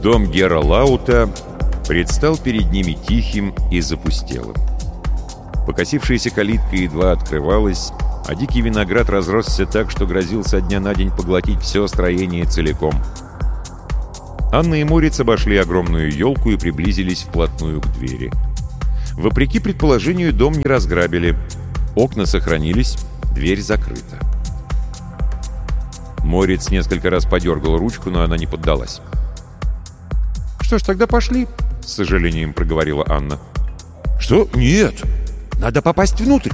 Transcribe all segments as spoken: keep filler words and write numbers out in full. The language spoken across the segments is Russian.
Дом Гера Лаута предстал перед ними тихим и запустелым. Покосившаяся калитка едва открывалась, а дикий виноград разросся так, что грозил со дня на день поглотить все строение целиком. Анна и Морец обошли огромную елку и приблизились вплотную к двери. Вопреки предположению, дом не разграбили. Окна сохранились, дверь закрыта. Морец несколько раз подергал ручку, но она не поддалась. «Что ж, тогда пошли», — с сожалением проговорила Анна. «Что? Нет! Надо попасть внутрь!»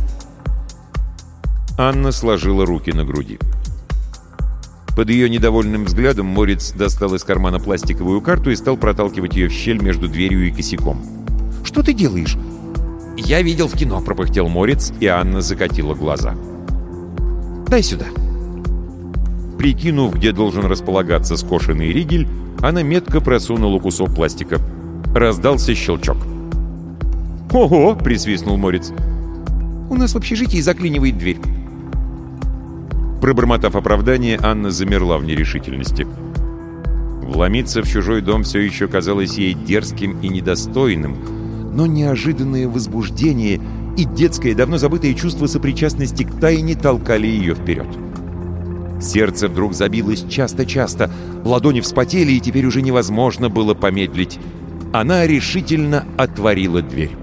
Анна сложила руки на груди. Под ее недовольным взглядом Морец достал из кармана пластиковую карту и стал проталкивать ее в щель между дверью и косяком. «Что ты делаешь?» «Я видел в кино», — пропыхтел Морец, и Анна закатила глаза. «Дай сюда». Прикинув, где должен располагаться скошенный ригель, она метко просунула кусок пластика. Раздался щелчок. «Ого!» — присвистнул Морец. «У нас в общежитии заклинивает дверь». Пробормотав оправдание, Анна замерла в нерешительности. Вломиться в чужой дом все еще казалось ей дерзким и недостойным, но неожиданное возбуждение и детское, давно забытое чувство сопричастности к тайне толкали ее вперед. Сердце вдруг забилось часто-часто, ладони вспотели, и теперь уже невозможно было помедлить. Она решительно отворила дверь.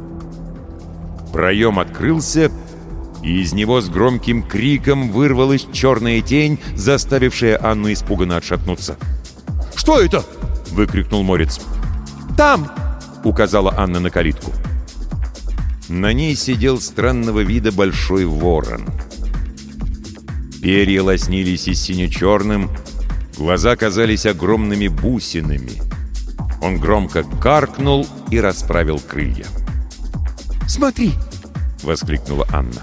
Проем открылся, и из него с громким криком вырвалась черная тень, заставившая Анну испуганно отшатнуться. «Что это?» — выкрикнул Морец. «Там!» — указала Анна на калитку. На ней сидел странного вида большой ворон. Перья лоснились и сине-черным, глаза казались огромными бусинами. Он громко каркнул и расправил крылья. «Смотри!» — воскликнула Анна.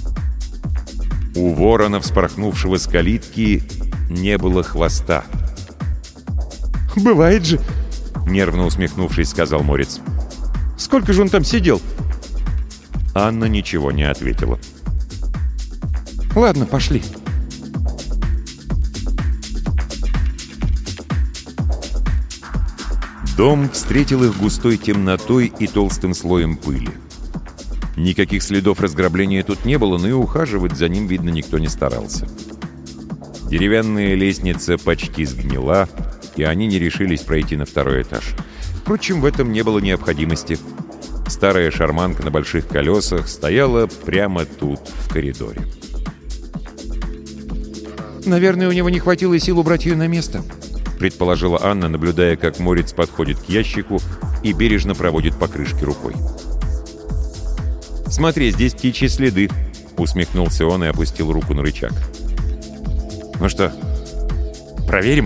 У ворона, вспорхнувшего с калитки, не было хвоста. «Бывает же!» — нервно усмехнувшись, сказал Морец. «Сколько же он там сидел?» Анна ничего не ответила. «Ладно, пошли». Дом встретил их густой темнотой и толстым слоем пыли. Никаких следов разграбления тут не было, но и ухаживать за ним, видно, никто не старался. Деревянная лестница почти сгнила, и они не решились пройти на второй этаж. Впрочем, в этом не было необходимости. Старая шарманка на больших колесах стояла прямо тут, в коридоре. «Наверное, у него не хватило сил убрать ее на место», — предположила Анна, наблюдая, как Морец подходит к ящику и бережно проводит по крышке рукой. «Смотри, здесь птичьи следы», — усмехнулся он и опустил руку на рычаг. «Ну что, проверим?»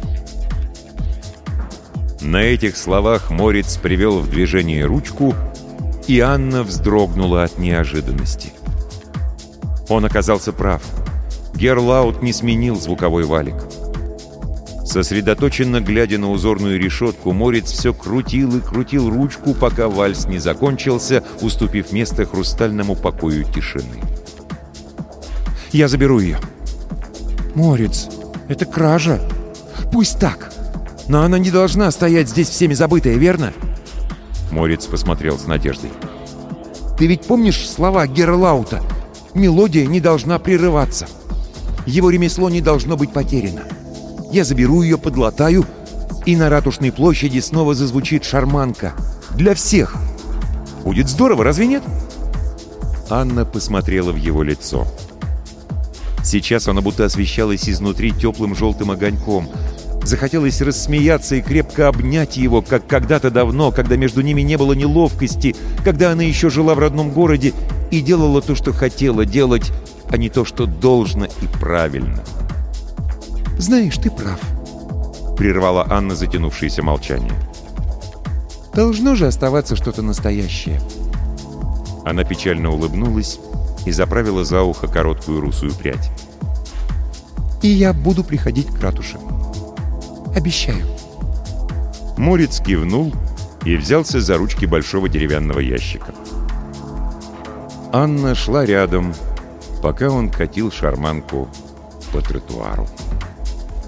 На этих словах Морец привел в движение ручку, и Анна вздрогнула от неожиданности. Он оказался прав. Гер Лаут не сменил звуковой валик. Сосредоточенно глядя на узорную решетку, Морец все крутил и крутил ручку, пока вальс не закончился, уступив место хрустальному покою тишины. «Я заберу ее». «Морец, это кража». «Пусть так. Но она не должна стоять здесь всеми забытая, верно?» Морец посмотрел с надеждой. «Ты ведь помнишь слова Гера Лаута? Мелодия не должна прерываться. Его ремесло не должно быть потеряно. Я заберу ее, подлатаю, и на Ратушной площади снова зазвучит шарманка. Для всех. Будет здорово, разве нет?» Анна посмотрела в его лицо. Сейчас оно будто освещалось изнутри теплым желтым огоньком. Захотелось рассмеяться и крепко обнять его, как когда-то давно, когда между ними не было неловкости, когда она еще жила в родном городе и делала то, что хотела делать, а не то, что должно и правильно. «Знаешь, ты прав», — прервала Анна затянувшееся молчание. «Должно же оставаться что-то настоящее». Она печально улыбнулась и заправила за ухо короткую русую прядь. «И я буду приходить к ратуше. Обещаю». Морец кивнул и взялся за ручки большого деревянного ящика. Анна шла рядом, пока он катил шарманку по тротуару.